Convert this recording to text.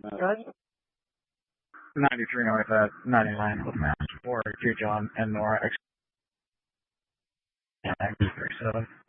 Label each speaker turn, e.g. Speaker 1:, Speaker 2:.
Speaker 1: Good.
Speaker 2: 93 North at 99 with Mass for Q John and Nora X 37.